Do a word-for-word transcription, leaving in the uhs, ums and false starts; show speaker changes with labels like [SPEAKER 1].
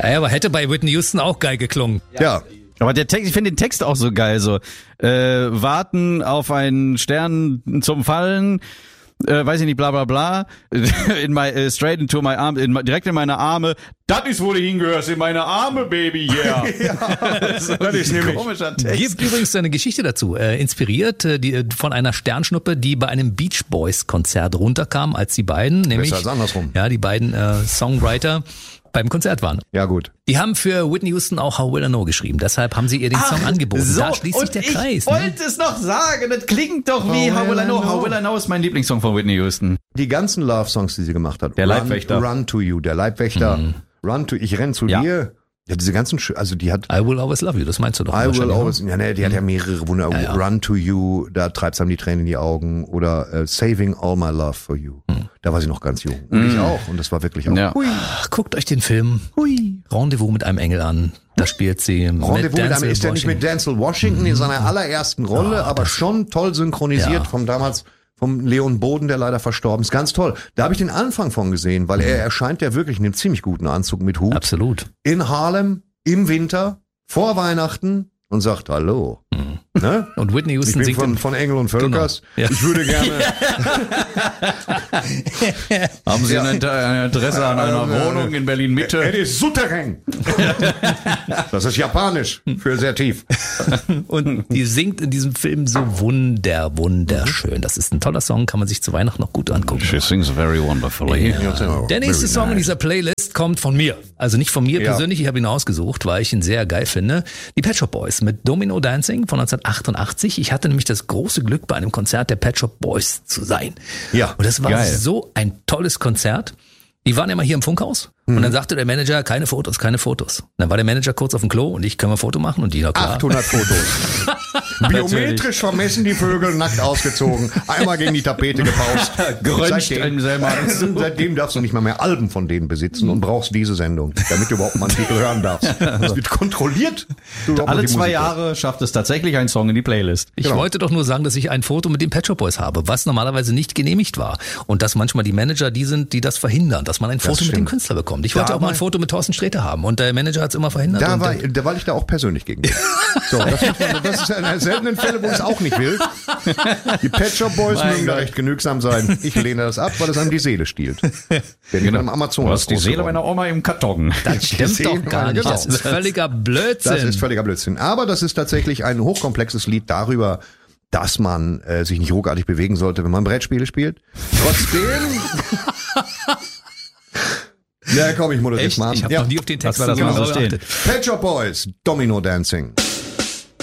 [SPEAKER 1] Ja, aber hätte bei Whitney Houston auch geil geklungen.
[SPEAKER 2] Ja.
[SPEAKER 3] Aber der Text, ich finde den Text auch so geil, so äh, warten auf einen Stern zum Fallen, äh, weiß ich nicht, bla bla bla, in my, uh, straight into my arm, in, direkt in meine Arme. Das ist, wo du hingehörst, in meine Arme, Baby, yeah.
[SPEAKER 2] ja, das ist nämlich
[SPEAKER 3] komischer Text.
[SPEAKER 1] Gibt übrigens eine Geschichte dazu, äh, inspiriert äh, die, von einer Sternschnuppe, die bei einem Beach Boys Konzert runterkam, als die beiden, nämlich
[SPEAKER 2] Besser als andersrum.
[SPEAKER 1] ja, die beiden äh, Songwriter beim Konzert waren.
[SPEAKER 2] Ja, gut.
[SPEAKER 1] Die haben für Whitney Houston auch How Will I Know geschrieben. Deshalb haben sie ihr den Song angeboten.
[SPEAKER 3] So,
[SPEAKER 1] da schließt sich
[SPEAKER 3] und
[SPEAKER 1] der
[SPEAKER 3] ich
[SPEAKER 1] Kreis.
[SPEAKER 3] Ich
[SPEAKER 1] Ne?
[SPEAKER 3] wollte es noch sagen, das klingt doch wie How Will I Know. How Will I Know ist mein Lieblingssong von Whitney Houston.
[SPEAKER 2] Die ganzen Love-Songs, die sie gemacht hat.
[SPEAKER 3] Der
[SPEAKER 2] Run,
[SPEAKER 3] Leibwächter.
[SPEAKER 2] Run to You, der Leibwächter. Mhm. Run to, ich renn zu
[SPEAKER 3] Ja.
[SPEAKER 2] dir. Ja, diese ganzen, Sch- also die hat
[SPEAKER 1] I Will Always Love You, das meinst du doch.
[SPEAKER 2] I Will
[SPEAKER 1] wahrscheinlich,
[SPEAKER 2] Always, ja, ne, die hat ja mehrere Wunder.
[SPEAKER 1] Ja, ja.
[SPEAKER 2] Run to You, da treibt's einem die Tränen in die Augen. Oder äh, Saving All My Love for You.
[SPEAKER 1] Mhm.
[SPEAKER 2] Da war sie noch ganz jung. Und ich auch. Und das war wirklich auch.
[SPEAKER 3] Ja.
[SPEAKER 2] Hui.
[SPEAKER 1] Ach, guckt euch den Film
[SPEAKER 2] Hui.
[SPEAKER 1] Rendezvous mit einem Engel an. Da spielt sie mit
[SPEAKER 2] Rendezvous mit einem,
[SPEAKER 1] Denzel
[SPEAKER 2] ist der nicht mit
[SPEAKER 1] Washington.
[SPEAKER 2] Denzel Washington in seiner allerersten Rolle,
[SPEAKER 1] Ja,
[SPEAKER 2] aber schon toll synchronisiert
[SPEAKER 1] Ja.
[SPEAKER 2] vom damals vom Leon Boden, der leider verstorben ist. Ganz toll. Da habe ich den Anfang von gesehen, weil er erscheint ja wirklich in einem ziemlich guten Anzug mit Hut.
[SPEAKER 1] Absolut.
[SPEAKER 2] In Harlem, im Winter, vor Weihnachten und sagt Hallo. Ne?
[SPEAKER 1] Und Whitney
[SPEAKER 2] Ich
[SPEAKER 1] Houston
[SPEAKER 2] bin
[SPEAKER 1] singt
[SPEAKER 2] von,
[SPEAKER 1] im-
[SPEAKER 2] von Engel und Völkers.
[SPEAKER 1] Genau. Ja.
[SPEAKER 2] Ich würde gerne...
[SPEAKER 3] Haben Sie ein Interesse an einer Wohnung in Berlin-Mitte?
[SPEAKER 2] Es ist Souterrain. Das ist japanisch für sehr tief.
[SPEAKER 1] Und die singt in diesem Film so wunder, wunderschön. Das ist ein toller Song, kann man sich zu Weihnachten noch gut angucken.
[SPEAKER 3] She sings very wonderfully.
[SPEAKER 1] Der nächste
[SPEAKER 2] Very
[SPEAKER 1] Song in
[SPEAKER 2] nice.
[SPEAKER 1] dieser Playlist kommt von mir. Also nicht von mir
[SPEAKER 2] Ja.
[SPEAKER 1] persönlich, ich habe ihn ausgesucht, weil ich ihn sehr geil finde. Die Pet Shop Boys mit Domino Dancing von neunzehnhundertachtundachtzig. Ich hatte nämlich das große Glück, bei einem Konzert der Pet Shop Boys zu sein.
[SPEAKER 2] Ja,
[SPEAKER 1] Und das war
[SPEAKER 3] geil.
[SPEAKER 1] so ein tolles Konzert. Die waren ja mal hier im Funkhaus und dann sagte der Manager, keine Fotos, keine Fotos. Dann war der Manager kurz auf dem Klo und ich, können wir ein Foto machen? Und die, na klar.
[SPEAKER 2] achthundert Fotos. Biometrisch vermessen die Vögel, nackt ausgezogen, einmal gegen die Tapete gepaust.
[SPEAKER 3] Geröntgt
[SPEAKER 2] Seitdem,
[SPEAKER 3] im selber.
[SPEAKER 2] seitdem darfst du nicht mal mehr Alben von denen besitzen und brauchst diese Sendung, damit du überhaupt mal einen Titel hören darfst. Das wird kontrolliert. Du überhaupt
[SPEAKER 3] Alle
[SPEAKER 2] noch die
[SPEAKER 3] zwei
[SPEAKER 2] Musik
[SPEAKER 3] Jahre schafft es tatsächlich ein Song in die Playlist.
[SPEAKER 1] Ich
[SPEAKER 2] Genau.
[SPEAKER 1] wollte doch nur sagen, dass ich ein Foto mit den Pet Shop Boys habe, was normalerweise nicht genehmigt war. Und dass manchmal die Manager die sind, die das verhindern, dass man ein Foto mit dem
[SPEAKER 2] stimmt.
[SPEAKER 1] Künstler bekommt. Ich
[SPEAKER 2] Da
[SPEAKER 1] wollte auch mal ein
[SPEAKER 2] war-
[SPEAKER 1] Foto mit Thorsten Sträter haben und der Manager hat es immer verhindert.
[SPEAKER 2] Da
[SPEAKER 1] und
[SPEAKER 2] war,
[SPEAKER 1] dann-
[SPEAKER 2] da war ich da auch persönlich gegen. So, das, das ist einer der seltenen Fälle, wo ich es auch nicht will. Die Pet Shop Boys
[SPEAKER 3] Mein
[SPEAKER 2] mögen da
[SPEAKER 3] Gott.
[SPEAKER 2] recht genügsam sein. Ich lehne das ab, weil es einem die Seele stiehlt. Wenn genau. beim Amazon
[SPEAKER 3] Du hast die Seele meiner Oma im Karton.
[SPEAKER 1] das stimmt
[SPEAKER 2] gesehen,
[SPEAKER 1] doch gar nicht.
[SPEAKER 2] genau.
[SPEAKER 1] Das ist völliger Blödsinn.
[SPEAKER 2] Das ist völliger Blödsinn. Aber das ist tatsächlich ein hochkomplexes Lied darüber, dass man äh, sich nicht ruckartig bewegen sollte, wenn man Brettspiele spielt. Trotzdem... Ja, komm, ich moderiere
[SPEAKER 1] Echt?
[SPEAKER 2] mal an.
[SPEAKER 1] Ich habe
[SPEAKER 2] Ja.
[SPEAKER 1] noch nie auf den Text
[SPEAKER 3] Lass mal das
[SPEAKER 1] so
[SPEAKER 3] mal so
[SPEAKER 1] genau
[SPEAKER 3] stehen.
[SPEAKER 1] geachtet.
[SPEAKER 2] Pet Shop Boys, Domino Dancing.